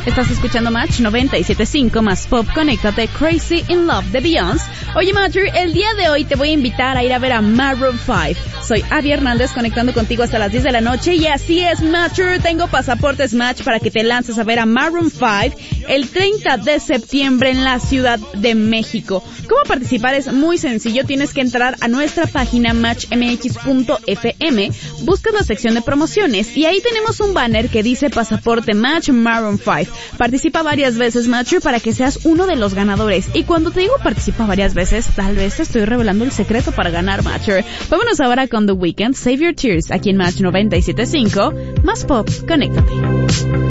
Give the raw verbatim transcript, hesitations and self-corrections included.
Estás escuchando Match noventa y siete punto cinco más Pop. Conéctate, Crazy in Love de Beyoncé. Oye, Matcher, el día de hoy te voy a invitar a ir a ver a Maroon cinco. Soy Abby Hernández, conectando contigo hasta las diez de la noche. Y así es, Matcher, tengo pasaportes Match para que te lances a ver a Maroon cinco el treinta de septiembre en la Ciudad de México. ¿Cómo participar? Es muy sencillo. Tienes que entrar a nuestra página match m x punto f m, buscas la sección de promociones y ahí tenemos un banner que dice Pasaporte Match Maroon cinco. Participa varias veces, Matcher, para que seas uno de los ganadores. Y cuando te digo participa varias veces, tal vez te estoy revelando el secreto para ganar, Matcher. Vámonos ahora con The Weeknd, Save Your Tears, aquí en Match noventa y siete punto cinco, más Pop. Conéctate.